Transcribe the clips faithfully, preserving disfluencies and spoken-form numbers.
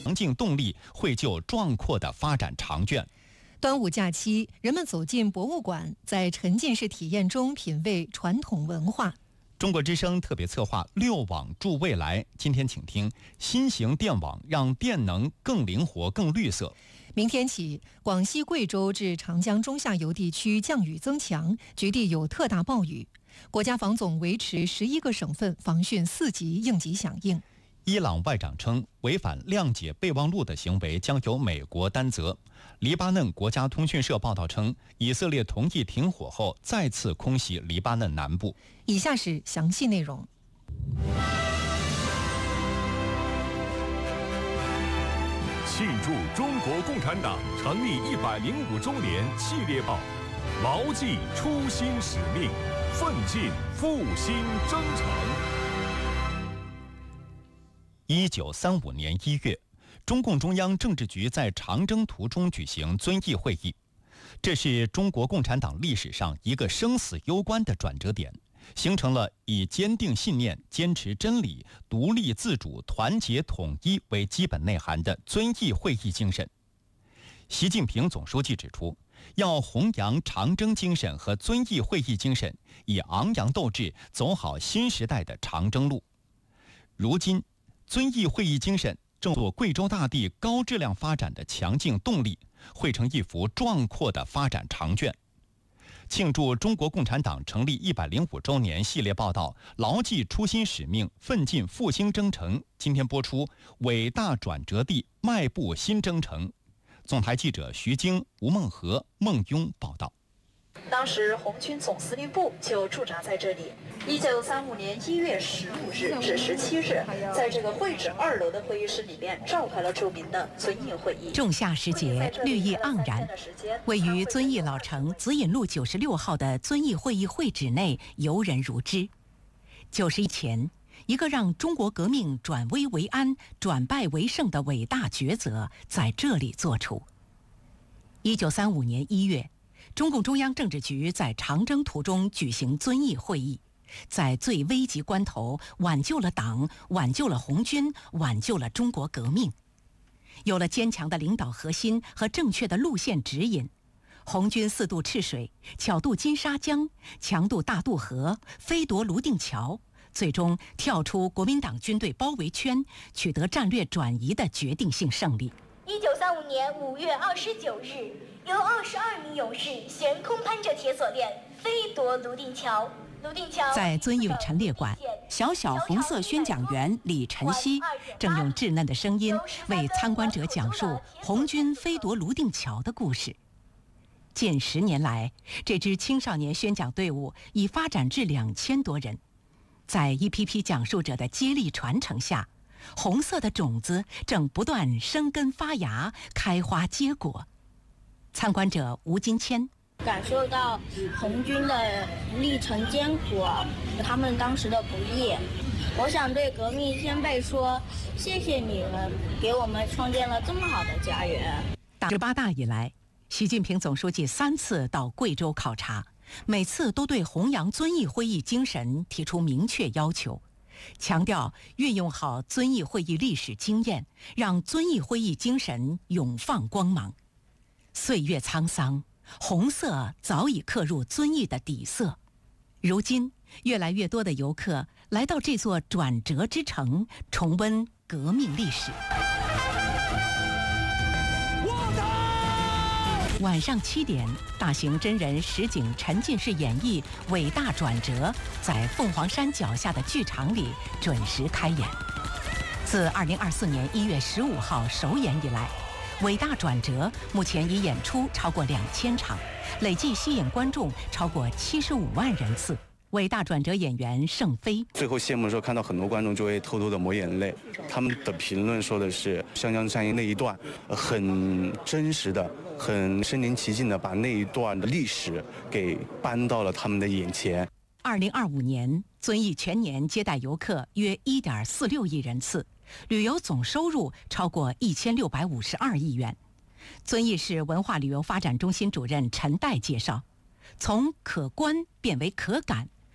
强劲动力，绘就壮阔的发展长卷。 端午假期，人们走进博物馆，在沉浸式体验中品味传统文化。 中国之声特别策划六网助未来，今天请听新型电网让电能更灵活、更绿色。 明天起，广西贵州至长江中下游地区降雨增强，局地有特大暴雨。国家防总维持十一个省份防汛四级应急响应。 伊朗外长称，违反谅解备忘录的行为将由美国担责。黎巴嫩国家通讯社报道称，以色列同意停火后再次空袭黎巴嫩南部。 以下是详细内容。 庆祝中国共产党成立一百零五周年系列报，牢记初心使命，奋进复兴征程。 一九三五年一月，中共中央政治局在长征途中举行遵义会议，这是中国共产党历史上一个生死攸关的转折点，形成了以坚定信念、坚持真理、独立自主、团结统一为基本内涵的遵义会议精神。习近平总书记指出，要弘扬长征精神和遵义会议精神，以昂扬斗志走好新时代的长征路。如今，遵义会议精神正做贵州大地高质量发展的强劲动力，绘成一幅壮阔的发展长卷。庆祝中国共产党成立一百零五周年系列报道，牢记初心使命，奋进复兴征程。今天播出伟大转折地，迈步新征程。总台记者徐晶、吴梦和、孟雍报道。 当时红军总司令部就驻扎在这里。一九三五年一月十五日至十七日，在这个会址二楼的会议室里面召开了著名的遵义会议。 仲夏时节，绿意盎然。位于遵义老城紫引路九十六号的遵义会议会址内，游人如织。九十一前，一个让中国革命转危为安、转败为胜的伟大抉择在这里做出。一九三五年一月，中共中央政治局在长征途中举行遵义会议，在最危急关头挽救了党，挽救了红军，挽救了中国革命。有了坚强的领导核心和正确的路线指引，红军四渡赤水，巧渡金沙江，强渡大渡河，飞夺泸定桥，最终跳出国民党军队包围圈，取得战略转移的决定性胜利。 一九三五年五月二十九日，由二十二名勇士悬空攀着铁索链，飞夺泸定桥。泸定桥在遵义陈列馆，小小红色宣讲员李晨曦正用稚嫩的声音为参观者讲述红军飞夺泸定桥的故事。近十年来，这支青少年宣讲队伍已发展至两千多人。在一批批讲述者的接力传承下，红色的种子正不断生根发芽，开花结果。参观者吴金谦感受到红军的历程艰苦，他们当时的不易。我想对革命先辈说，谢谢你们给我们创建了这么好的家园。 十八大以来，习近平总书记三次到贵州考察，每次都对弘扬遵义会议精神提出明确要求，强调运用好遵义会议历史经验，让遵义会议精神永放光芒。岁月沧桑，红色早已刻入遵义的底色。如今，越来越多的游客来到这座转折之城，重温革命历史。晚上七点，大型真人实景沉浸式演绎《伟大转折》在凤凰山脚下的剧场里准时开演。自二零二四年一月十五号首演以来，《伟大转折》目前已演出超过两千场，累计吸引观众超过七十五万人次。伟大转折演员盛飞最后谢幕的时候，看到很多观众就会偷偷的抹眼泪。他们的评论说的是湘江战役那一段很真实的、很身临其境的把那一段的历史给搬到了他们的眼前。 二零二五年，遵义全年接待游客约一点四六亿人次，旅游总收入超过一千六百五十二亿元。遵义市文化旅游发展中心主任陈代介绍，从可观变为可感，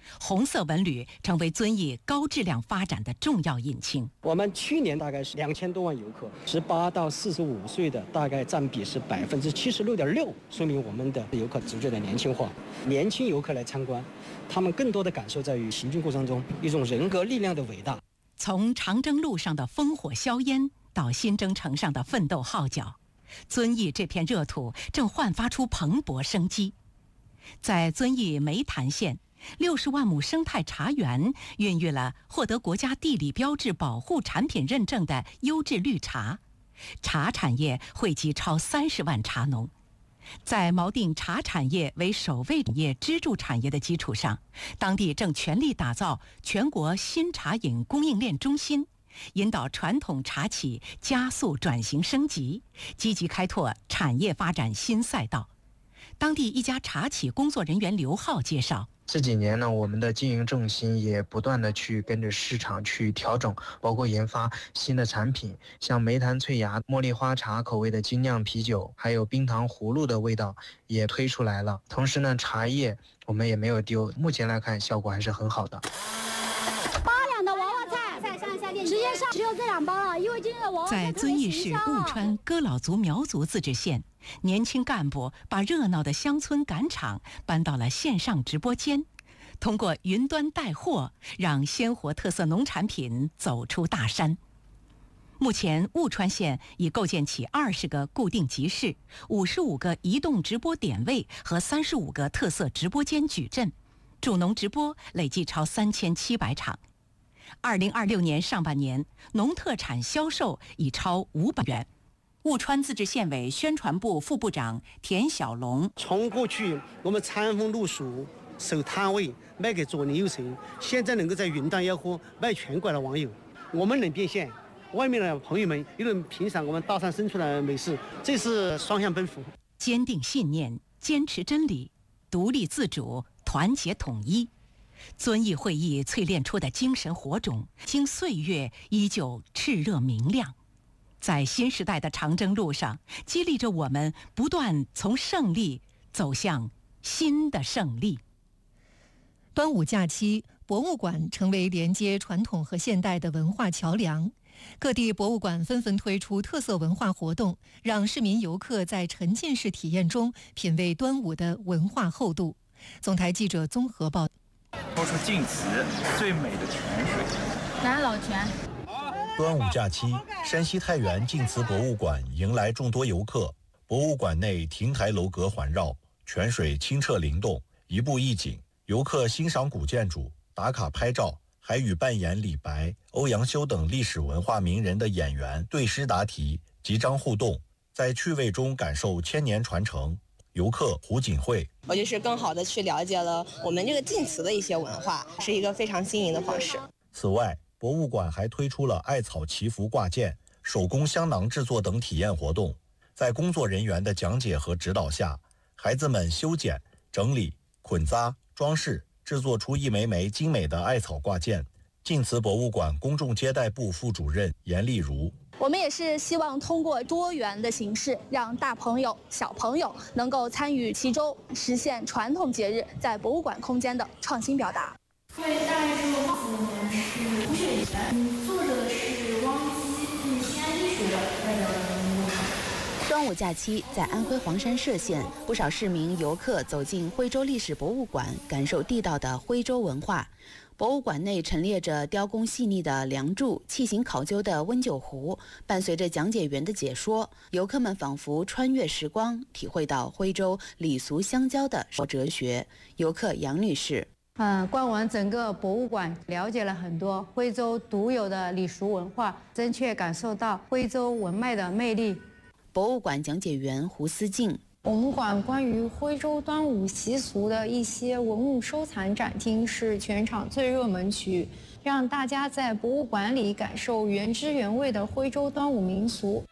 红色文旅成为遵义高质量发展的重要引擎。 我们去年大概是两千多万游客，十八到四十五岁的大概占比是百分之七十六点六，说明我们的游客逐渐的年轻化。年轻游客来参观，他们更多的感受在于行进过程中一种人格力量的伟大。 从长征路上的烽火硝烟到新征程上的奋斗号角，遵义这片热土正焕发出蓬勃生机。在遵义梅潭县，六十万亩生态茶园孕育了获得国家地理标志保护产品认证的优质绿茶，茶产业惠及超三十万茶农。在锚定茶产业为首位业支柱产业的基础上，当地正全力打造全国新茶饮供应链中心，引导传统茶企加速转型升级，积极开拓产业发展新赛道。当地一家茶企工作人员刘浩介绍， 这几年呢，我们的经营重心也不断的去跟着市场去调整，包括研发新的产品，像梅潭翠芽茉莉花茶口味的精酿啤酒，还有冰糖葫芦的味道也推出来了。同时呢，茶叶我们也没有丢，目前来看效果还是很好的。 八两的娃娃菜，再上一下链接，直接上，只有这两包了，因为今天的娃娃菜在遵义市雾川哥老族苗族自治县，年轻干部把热闹的乡村赶场搬到了线上直播间，通过云端带货，让鲜活特色农产品走出大山。目前，雾川县已构建起二十个固定集市、五十五个移动直播点位和三十五个特色直播间矩阵，助农直播累计超三千七百场。二零二六年上半年，农特产销售已超五百元。雾川自治县委宣传部副部长田小龙： 从过去我们餐风露宿守摊位卖给左邻右舍，现在能够在云端吆喝卖全国的网友，我们能变现，外面的朋友们又能品赏我们大山深处的美食，这是双向奔赴。 坚定信念，坚持真理，独立自主，团结统一。遵义会议淬炼出的精神火种，经岁月依旧炽热明亮。在新时代的长征路上，激励着我们不断从胜利走向新的胜利。 端午假期，博物馆成为连接传统和现代的文化桥梁。各地博物馆纷纷推出特色文化活动，让市民游客在沉浸式体验中品味端午的文化厚度。总台记者综合报道。 说出晋祠最美的泉水， 南老泉。 端午假期，山西太原晋祠博物馆迎来众多游客。博物馆内亭台楼阁环绕，泉水清澈灵动，一步一景。游客欣赏古建筑，打卡拍照，还与扮演李白、欧阳修等历史文化名人的演员对诗答题，集章互动，在趣味中感受千年传承。游客胡锦慧： 我就是更好的去了解了我们这个晋祠的一些文化，是一个非常新颖的方式。 此外，博物馆还推出了艾草祈福挂件、手工香囊制作等体验活动。在工作人员的讲解和指导下，孩子们修剪、整理、捆扎、装饰，制作出一枚枚精美的艾草挂件。晋祠博物馆公众接待部副主任严丽如： 我们也是希望通过多元的形式，让大朋友、小朋友能够参与其中，实现传统节日在博物馆空间的创新表达。 会带这个帽子的呢是胡雪岩，作者是汪基，是西安医学代表的人物。 端午假期，在安徽黄山歙县，不少市民游客走进徽州历史博物馆，感受地道的徽州文化。博物馆内陈列着雕工细腻的梁柱、器型考究的温酒壶，伴随着讲解员的解说，游客们仿佛穿越时光，体会到徽州礼俗相交的哲学。游客杨女士： 嗯，逛完整个博物馆，了解了很多徽州独有的礼俗文化，真切感受到徽州文脉的魅力。 博物馆讲解员胡思静： 我们馆关于徽州端午习俗的一些文物收藏展厅是全场最热门区，让大家在博物馆里感受原汁原味的徽州端午民俗。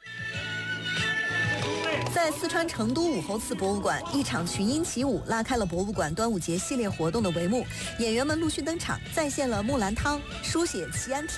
在四川成都武侯祠博物馆，一场群英起舞拉开了博物馆端午节系列活动的帷幕。演员们陆续登场，再现了木兰汤、书写祈安帖、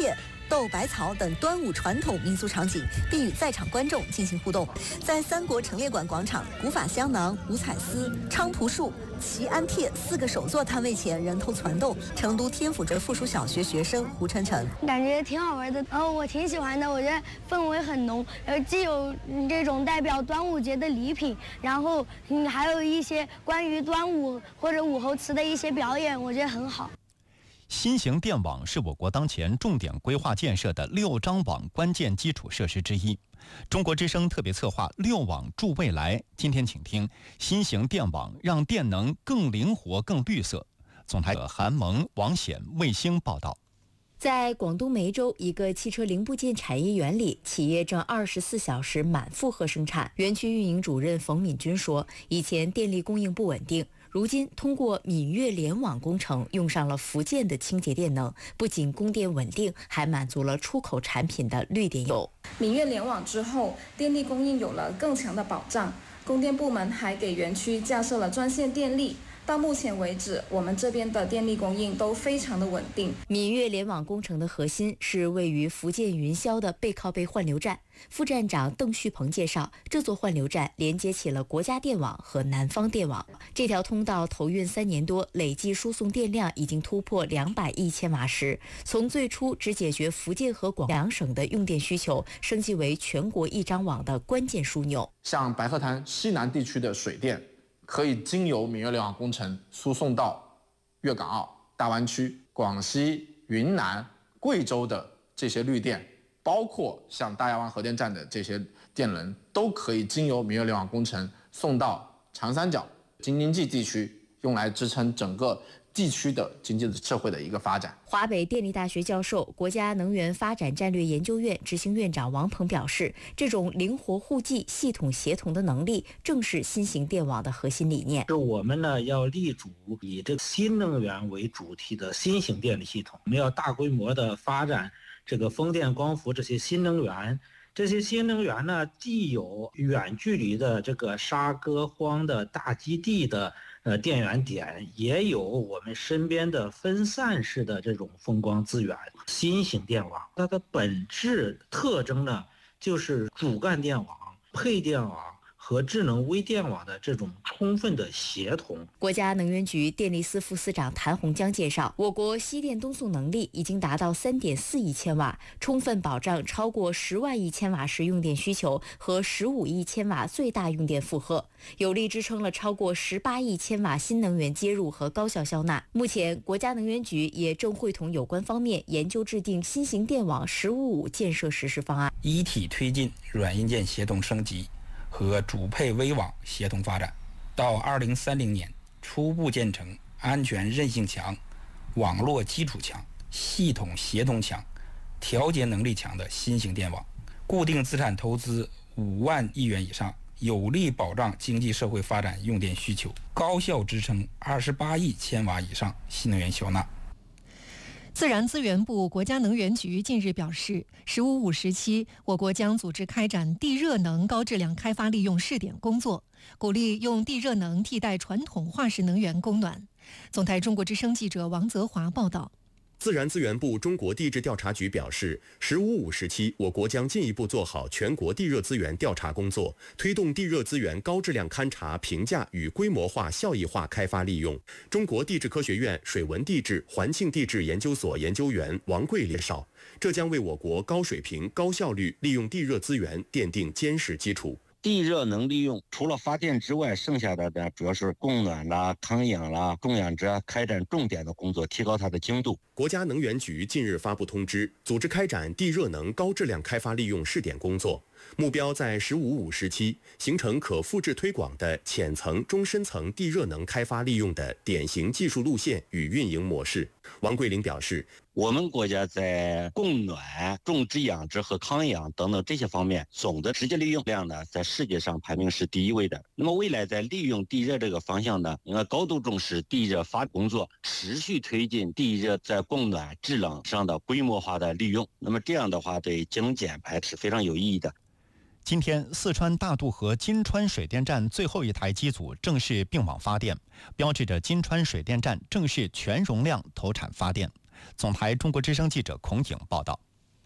斗百草等端午传统民俗场景，并与在场观众进行互动。在三国陈列馆广场、古法香囊、五彩丝、菖蒲树、齐安帖四个首座摊位前人头攒动。成都天府镇附属小学学生胡晨晨感觉挺好玩的，然后我挺喜欢的，我觉得氛围很浓，呃，既有这种代表端午节的礼品，然后嗯还有一些关于端午或者武侯祠的一些表演，我觉得很好。 新型电网是我国当前重点规划建设的六张网关键基础设施之一。中国之声特别策划六网助未来，今天请听新型电网让电能更灵活、更绿色。总台的韩萌、王显、卫星报道。 在广东梅州一个汽车零部件产业园里，企业正二十四小时满负荷生产。园区运营主任冯敏军说，以前电力供应不稳定，如今通过闽粤联网工程，用上了福建的清洁电能，不仅供电稳定，还满足了出口产品的绿电有。 闽粤联网之后，电力供应有了更强的保障，供电部门还给园区架设了专线电力。到目前为止，我们这边的电力供应都非常的稳定。 闽粤联网工程的核心是位于福建云霄的背靠背换流站。副站长邓旭鹏介绍，这座换流站连接起了国家电网和南方电网。这条通道投运三年多，累计输送电量已经突破两百亿千瓦时。从最初只解决福建和广东两省的用电需求，升级为全国一张网的关键枢纽。 像白鹤滩西南地区的水电，可以经由闽粤联网工程输送到粤港澳大湾区、广西、云南、贵州的这些绿电，包括像大亚湾核电站的这些电能，都可以经由闽粤联网工程送到长三角、京津冀地区，用来支撑整个地区的经济社会的一个发展。 华北电力大学教授、国家能源发展战略研究院执行院长王鹏表示，这种灵活互济、系统协同的能力，正是新型电网的核心理念。 是我们呢要立足以这个新能源为主题的新型电力系统，我们要大规模的发展这个风电、光伏这些新能源。这些新能源呢，既有远距离的这个沙戈荒的大基地的呃电源点，也有我们身边的分散式的这种风光资源。新型电网它的本质特征呢，就是主干电网、配电网和智能微电网的这种充分的协同。 国家能源局电力司副司长谭洪江介绍，我国西电东送能力已经达到 三点四亿千瓦，充分保障超过十万亿千瓦时用电需求和十五亿千瓦最大用电负荷，有力支撑了超过十八亿千瓦新能源接入和高效消纳。目前，国家能源局也正会同有关方面研究制定新型电网“十五五”建设实施方案， 一体推进软硬件协同升级和主配微网协同发展，到二零三零年初步建成安全韧性强、网络基础强、系统协同强、调节能力强的新型电网，固定资产投资五万亿元以上，有力保障经济社会发展用电需求，高效支撑二十八亿千瓦以上新能源消纳。 自然资源部、国家能源局近日表示，“十五五”时期，我国将组织开展地热能高质量开发利用试点工作，鼓励用地热能替代传统化石能源供暖。总台中国之声记者王泽华报道。 自然资源部中国地质调查局表示，“十五五”时期，我国将进一步做好全国地热资源调查工作，推动地热资源高质量勘查、评价与规模化、效益化开发利用。中国地质科学院水文地质、环境地质研究所研究员王贵介绍，这将为我国高水平、高效率利用地热资源奠定坚实基础。 地热能利用除了发电之外，剩下的呢主要是供暖啦、康养啦、供养者开展重点的工作，提高它的精度。 国家能源局近日发布通知，组织开展地热能高质量开发利用试点工作，目标在“十五五”时期形成可复制推广的浅层、中深层地热能开发利用的典型技术路线与运营模式。王桂林表示， 我们国家在供暖、种植养殖和康养等等这些方面，总的直接利用量呢，在世界上排名是第一位的。那么未来在利用地热这个方向呢，应该高度重视地热发工作，持续推进地热在供暖、制冷上的规模化的利用。那么这样的话，对节能减排是非常有意义的。 今天，四川大渡河金川水电站最后一台机组正式并网发电，标志着金川水电站正式全容量投产发电。总台中国之声记者孔颖报道。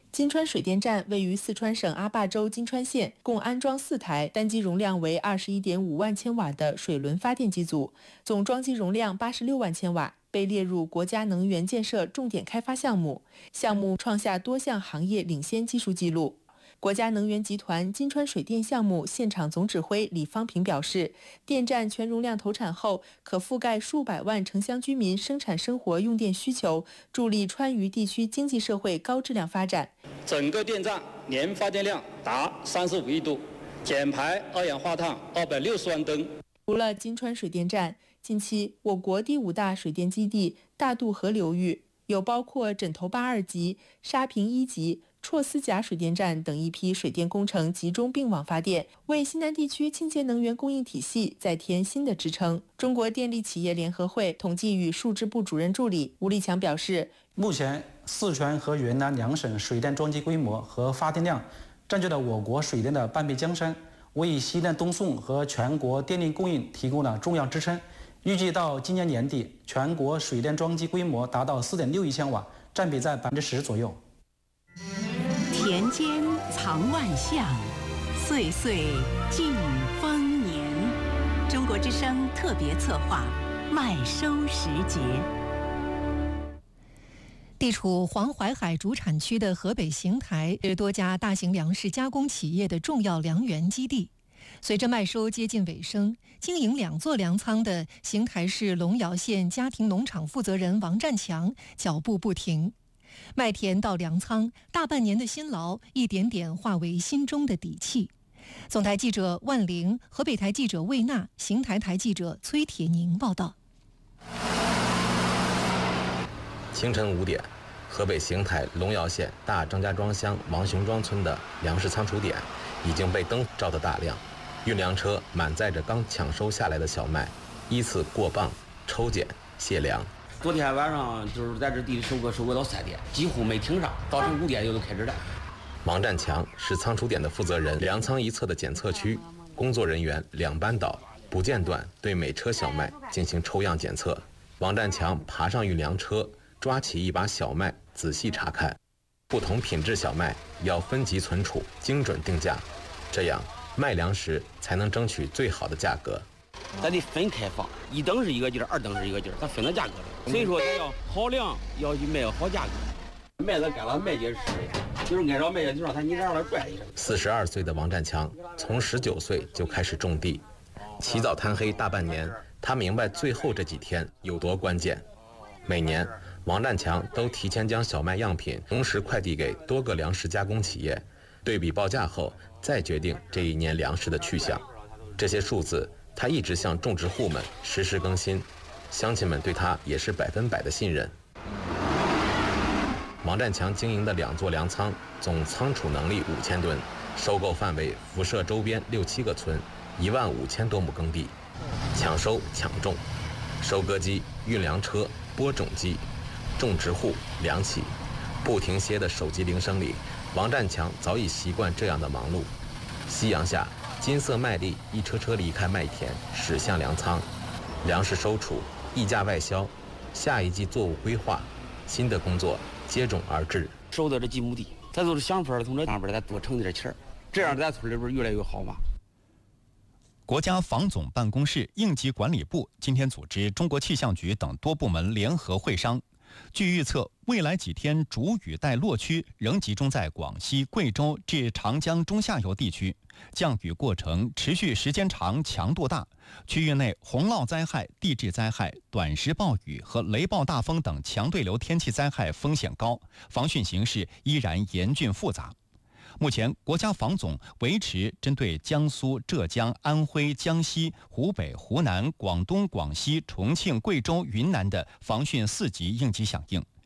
金川水电站位于四川省阿坝州金川县，共安装四台单机容量为 二十一点五万千瓦的水轮发电机组，总装机容量八十六万千瓦，被列入国家能源建设重点开发项目，项目创下多项行业领先技术记录。国家能源集团金川水电项目现场总指挥李方平表示，电站全容量投产后，可覆盖数百万城乡居民生产生活用电需求，助力川渝地区经济社会高质量发展。 整个电站年发电量达三十五亿度，减排二氧化碳二百六十万吨。 除了金川水电站，近期我国第五大水电基地大渡河流域有包括枕头坝二级、沙坪一级、绰斯甲水电站等一批水电工程集中并网发电，为西南地区清洁能源供应体系再添新的支撑。中国电力企业联合会统计与数支部主任助理吴立强表示， 目前四川和云南两省水电装机规模和发电量占据了我国水电的半壁江山，为西电东送和全国电力供应提供了重要支撑。预计到今年年底，全国水电装机规模达到 四点六亿千瓦，占比在百分之十左右。 田间藏万象，岁岁尽丰年。中国之声特别策划，麦收时节。 地处黄淮海主产区的河北邢台是多家大型粮食加工企业的重要粮源基地。随着麦收接近尾声，经营两座粮仓的邢台市龙窑县家庭农场负责人王占强脚步不停。麦田到粮仓，大半年的辛劳一点点化为心中的底气。总台记者万玲、河北台记者魏娜、邢台台记者崔铁宁报道。 清晨五点，河北邢台龙窑县大张家庄乡王雄庄村的粮食仓储点已经被灯照得大亮，运粮车满载着刚抢收下来的小麦，依次过磅、抽检、卸粮。 昨天晚上就是在这地里收割，收割到三点，几乎没停上，早晨五点就都开始了。 王占强是仓储点的负责人，粮仓一侧的检测区，工作人员两班倒，不间断对每车小麦进行抽样检测。王占强爬上运粮车，抓起一把小麦仔细查看，不同品质小麦要分级存储，精准定价，这样卖粮时才能争取最好的价格。 咱得分开放，一等是一个劲儿，二等是一个劲儿，咱分了价格的。所以说咱要好量，要去卖好价格。麦子干了，麦秸吃的，就是按照麦秸就让他你让他拽一下。 四十二岁的王占强从十九岁就开始种地，起早贪黑大半年，他明白最后这几天有多关键。每年，王占强都提前将小麦样品同时快递给多个粮食加工企业，对比报价后再决定这一年粮食的去向。这些数字他一直向种植户们实时更新，乡亲们对他也是百分百的信任。王占强经营的两座粮仓总仓储能力五千吨，收购范围辐射周边六七个村，一万五千多亩耕地。抢收抢种，收割机、运粮车、播种机，种植户、粮企，不停歇的手机铃声里，王占强早已习惯这样的忙碌。夕阳下，金色麦粒一车车离开麦田，驶向粮仓，粮食收储、溢价外销，下一季作物规划，新的工作接踵而至。 收的这几亩地，咱都是想法从这上边咱多挣点钱，这样咱村里边越来越好嘛。 国家防总办公室、应急管理部今天组织中国气象局等多部门联合会商。据预测，未来几天主雨带落区仍集中在广西、贵州至长江中下游地区，降雨过程持续时间长、强度大，区域内洪涝灾害、地质灾害、短时暴雨和雷暴大风等强对流天气灾害风险高，防汛形势依然严峻复杂。目前，国家防总维持针对江苏、浙江、安徽、江西、湖北、湖南、广东、广西、重庆、贵州、云南的防汛四级应急响应，